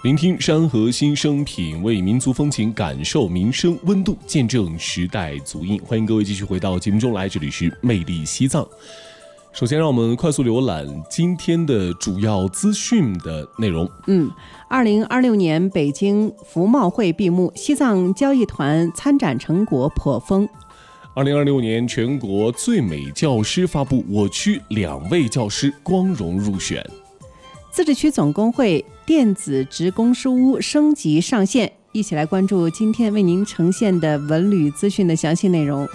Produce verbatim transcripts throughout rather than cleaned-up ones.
聆听山河新生，品味民族风情，感受民生温度，见证时代足印。欢迎各位继续回到节目中来，这里是魅力西藏。首先让我们快速浏览今天的主要资讯的内容。 嗯，二零二六年北京服贸会闭幕，西藏交易团参展成果颇丰。 二零二六年全国最美教师发布，我区两位教师光荣入选。 自治区总工会电子职工书屋升级上线，一起来关注今天为您呈现的文旅资讯的详细内容。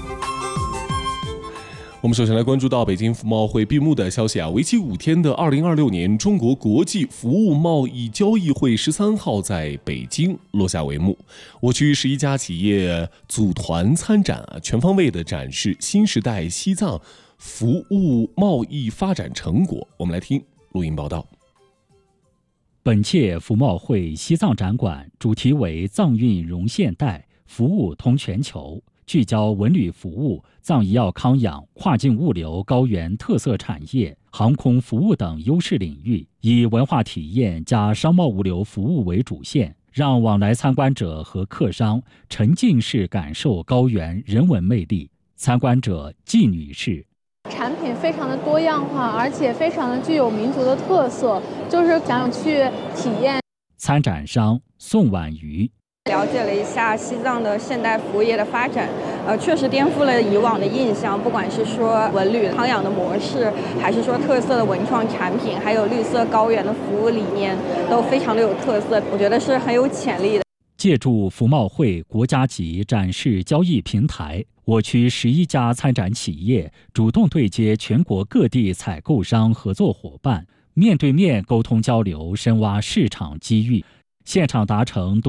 我们首先来关注到北京服贸会闭幕的消息啊，为期五天的二零二六年中国国际服务贸易交易会十三号在北京落下帷幕。我区十一家企业组团参展啊，全方位的展示新时代西藏服务贸易发展成果。我们来听录音报道。 本届服贸会西藏展馆主题为藏运融现代，服务通全球，聚焦文旅服务、藏医药康养、跨境物流、高原特色产业、航空服务等优势领域，以文化体验加商贸物流服务为主线，让往来参观者和客商沉浸式感受高原人文魅力。参观者季女士： 产品非常的多样化，而且非常的具有民族的特色，就是想去体验。 参展商宋婉瑜： 了解了一下西藏的现代服务业的发展，呃，确实颠覆了以往的印象，不管是说文旅康养的模式，还是说特色的文创产品，还有绿色高原的服务理念，都非常的有特色，我觉得是很有潜力的。 借助服贸会国家级展示交易平台，我区十一家参展企业主动对接全国各地采购商合作伙伴，面对面沟通交流，深挖市场机遇，现场达成多